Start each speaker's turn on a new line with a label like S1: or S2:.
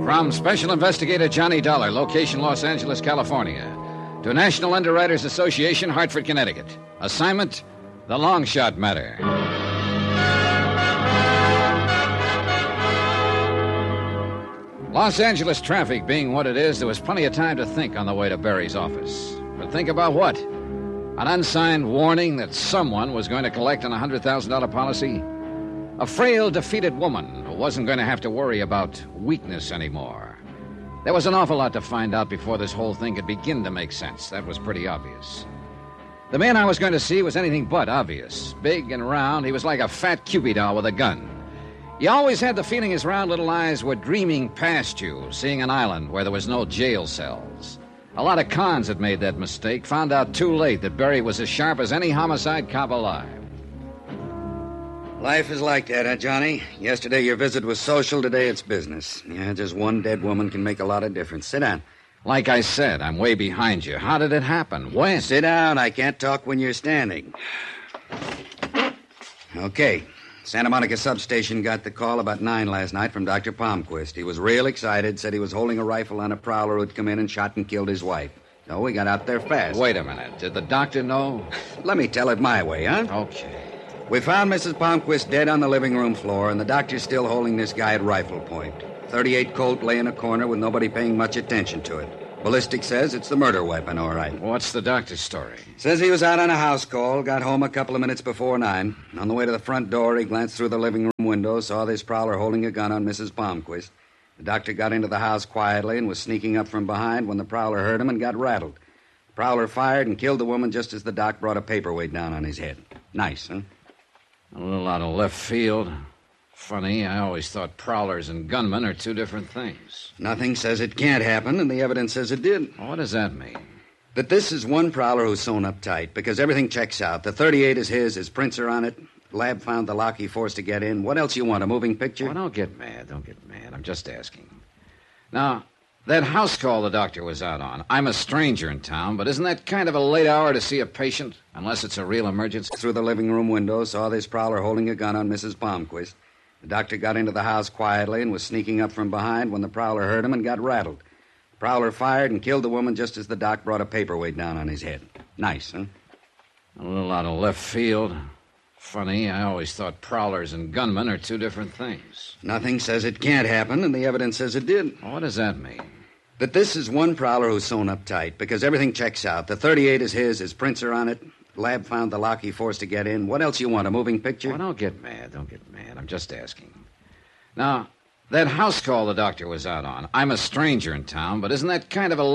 S1: From Special Investigator Johnny Dollar, location Los Angeles, California, to National Underwriters Association, Hartford, Connecticut. Assignment, The Long Shot Matter. Los Angeles traffic being what it is, there was plenty of time to think on the way to Barry's office. But think about what? An unsigned warning that someone was going to collect on a $100,000 policy? A frail, defeated woman who wasn't going to have to worry about weakness anymore. There was an awful lot to find out before this whole thing could begin to make sense. That was pretty obvious. The man I was going to see was anything but obvious. Big and round, he was like a fat Cupid doll with a gun. You always had the feeling his round little eyes were dreaming past you, seeing an island where there was no jail cells. A lot of cons had made that mistake, found out too late that Barry was as sharp as any homicide cop alive.
S2: Life is like that, huh, Johnny? Yesterday your visit was social, today it's business. Yeah, just one dead woman can make a lot of difference. Sit down.
S1: Like I said, I'm way behind you. How did it happen? When?
S2: Sit down. I can't talk when you're standing. Okay. Santa Monica substation got the call about 9 last night from Dr. Palmquist. He was real excited, said he was holding a rifle on a prowler who'd come in and shot and killed his wife. So we got out there fast.
S1: Wait a minute. Did the doctor know?
S2: Let me tell it my way, huh?
S1: Okay.
S2: We found Mrs. Palmquist dead on the living room floor, and the doctor's still holding this guy at rifle point. .38 Colt lay in a corner with nobody paying much attention to it. Ballistic says it's the murder weapon, all right.
S1: What's the doctor's story?
S2: Says he was out on a house call, got home a couple of minutes before 9. On the way to the front door, he glanced through the living room window, saw this prowler holding a gun on Mrs. Palmquist. The doctor got into the house quietly and was sneaking up from behind when the prowler heard him and got rattled. The prowler fired and killed the woman just as the doc brought a paperweight down on his head. Nice, huh?
S1: A little out of left field. Funny, I always thought prowlers and gunmen are two different things.
S2: Nothing says it can't happen, and the evidence says it did.
S1: What does that mean?
S2: That this is one prowler who's sewn up tight, because everything checks out. The .38 is his prints are on it. Lab found the lock he forced to get in. What else you want, a moving picture?
S1: Oh, don't get mad. I'm just asking. Now, that house call the doctor was out on. I'm a stranger in town, but isn't that kind of a late hour to see a patient? Unless it's a real emergency.
S2: Through the living room window, saw this prowler holding a gun on Mrs. Palmquist. The doctor got into the house quietly and was sneaking up from behind when the prowler heard him and got rattled. The prowler fired and killed the woman just as the doc brought a paperweight down on his head. Nice, huh?
S1: A little out of left field. Funny, I always thought prowlers and gunmen are two different things.
S2: Nothing says it can't happen, and the evidence says it did.
S1: What does that mean?
S2: That this is one prowler who's sewn up tight, because everything checks out. The .38 is his prints are on it. Lab found the lock he forced to get in. What else you want, a moving picture?
S1: Oh, don't get mad. I'm just asking. Now, that house call the doctor was out on. I'm a stranger in town, but isn't that kind of a